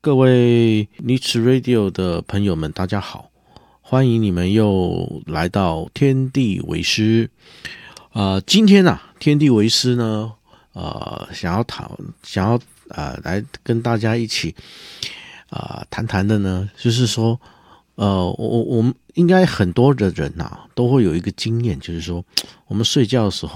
各位 Niche Radio 的朋友们，大家好，欢迎你们又来到天地为师。今天天地为师呢，想要来跟大家一起谈谈的呢，就是说，我们应该很多的人都会有一个经验，就是说，我们睡觉的时候